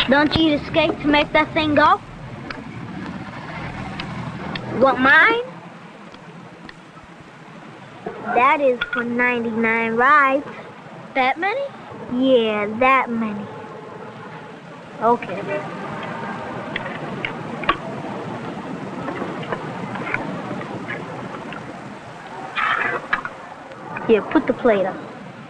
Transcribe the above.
Don't you need a skate to make that thing go? Want mine? That is for 99 rides. That many? Yeah, that many. Okay. Here, put the plate up.